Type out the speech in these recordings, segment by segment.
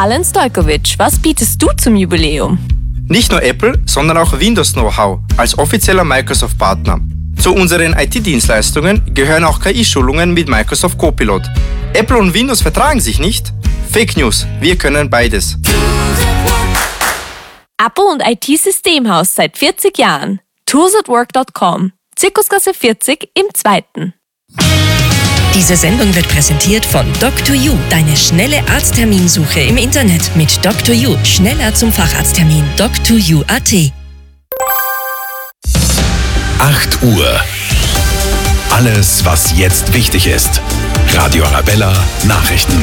Alen Stojkovic, was bietest du zum Jubiläum? Nicht nur Apple, sondern auch Windows Know-how als offizieller Microsoft-Partner. Zu unseren IT-Dienstleistungen gehören auch KI-Schulungen mit Microsoft Copilot. Apple und Windows vertragen sich nicht? Fake News, wir können beides. Apple und IT-Systemhaus seit 40 Jahren. tools@work.com. Zirkusgasse 40 im 2. Diese Sendung wird präsentiert von Doc2U, deine schnelle Arztterminsuche im Internet mit Doc2U. Schneller zum Facharzttermin. Doc2U.at. 8 Uhr. Alles, was jetzt wichtig ist. Radio Arabella Nachrichten.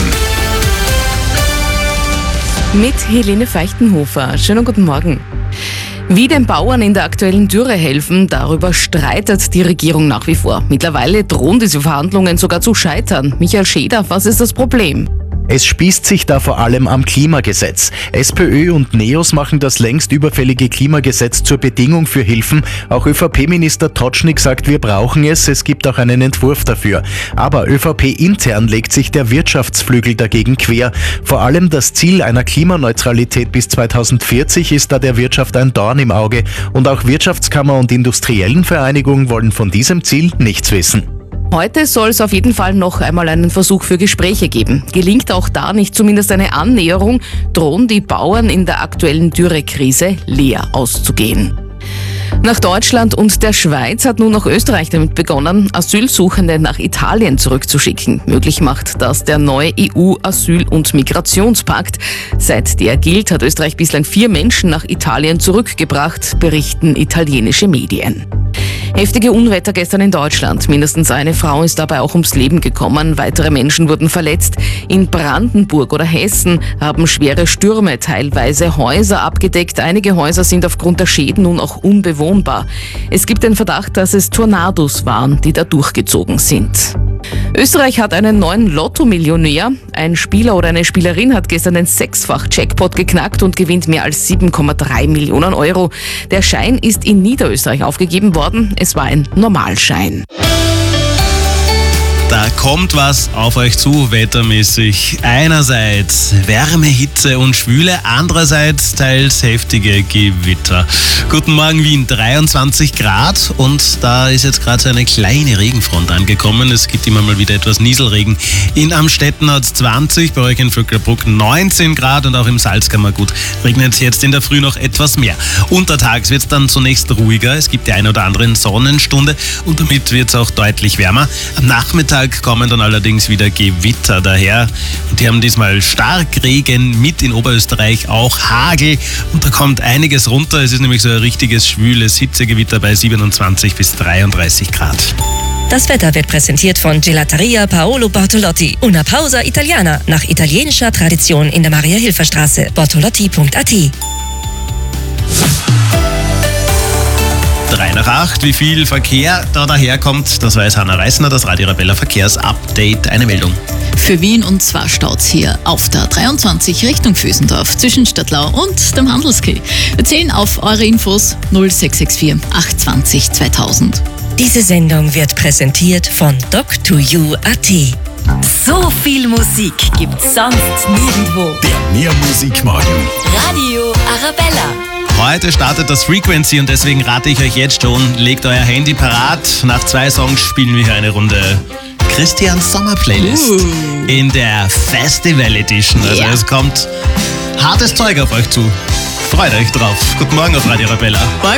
Mit Helene Feichtenhofer. Schönen guten Morgen. Wie den Bauern in der aktuellen Dürre helfen, darüber streitet die Regierung nach wie vor. Mittlerweile drohen diese Verhandlungen sogar zu scheitern. Michael Scheder, was ist das Problem? Es spießt sich da vor allem am Klimagesetz. SPÖ und NEOS machen das längst überfällige Klimagesetz zur Bedingung für Hilfen. Auch ÖVP-Minister Totschnig sagt, wir brauchen es. Es gibt auch einen Entwurf dafür. Aber ÖVP-intern legt sich der Wirtschaftsflügel dagegen quer. Vor allem das Ziel einer Klimaneutralität bis 2040 ist da der Wirtschaft ein Dorn im Auge. Und auch Wirtschaftskammer und Industriellenvereinigung wollen von diesem Ziel nichts wissen. Heute soll es auf jeden Fall noch einmal einen Versuch für Gespräche geben. Gelingt auch da nicht zumindest eine Annäherung, drohen die Bauern in der aktuellen Dürrekrise leer auszugehen. Nach Deutschland und der Schweiz hat nun auch Österreich damit begonnen, Asylsuchende nach Italien zurückzuschicken. Möglich macht das der neue EU-Asyl- und Migrationspakt. Seit der gilt, hat Österreich bislang 4 Menschen nach Italien zurückgebracht, berichten italienische Medien. Heftige Unwetter gestern in Deutschland. Mindestens eine Frau ist dabei auch ums Leben gekommen. Weitere Menschen wurden verletzt. In Brandenburg oder Hessen haben schwere Stürme teilweise Häuser abgedeckt. Einige Häuser sind aufgrund der Schäden nun auch unbewohnbar. Es gibt den Verdacht, dass es Tornados waren, die da durchgezogen sind. Österreich hat einen neuen Lotto-Millionär. Ein Spieler oder eine Spielerin hat gestern den 6-fach-Jackpot geknackt und gewinnt mehr als 7,3 Millionen Euro. Der Schein ist in Niederösterreich aufgegeben worden. Es war ein Normalschein. Da kommt was auf euch zu, wettermäßig. Einerseits Wärme, Hitze und Schwüle, andererseits teils heftige Gewitter. Guten Morgen Wien, 23 Grad und da ist jetzt gerade so eine kleine Regenfront angekommen. Es gibt immer mal wieder etwas Nieselregen. In Amstetten hat es 20, bei euch in Vöcklerbruck 19 Grad und auch im Salzkammergut regnet es jetzt in der Früh noch etwas mehr. Untertags wird es dann zunächst ruhiger. Es gibt die ein oder andere Sonnenstunde und damit wird es auch deutlich wärmer. Am Nachmittag kommen dann allerdings wieder Gewitter daher. Und die haben diesmal Starkregen mit in Oberösterreich, auch Hagel. Und da kommt einiges runter. Es ist nämlich so ein richtiges schwüles Hitzegewitter bei 27 bis 33 Grad. Das Wetter wird präsentiert von Gelateria Paolo Bortolotti. Una pausa italiana, nach italienischer Tradition in der Maria-Hilfer-Straße. Bortolotti.at. 7:03. Wie viel Verkehr da daherkommt, das weiß Hanna Reisner, das Radio Arabella Verkehrsupdate. Eine Meldung. Für Wien und zwar staut's hier auf der 23 Richtung Vösendorf zwischen Stadtlau und dem Handelskeh. Wir zählen auf eure Infos 0664 820 2000. Diese Sendung wird präsentiert von Doc2U.at. So viel Musik gibt's sonst nirgendwo. Der Mehrmusikmorgen. Radio Arabella. Heute startet das Frequency und deswegen rate ich euch jetzt schon, legt euer Handy parat. Nach 2 Songs spielen wir hier eine Runde Christians Sommer-Playlist in der Festival Edition. Also es kommt hartes Zeug auf euch zu. Freut euch drauf. Guten Morgen auf Radio Arabella.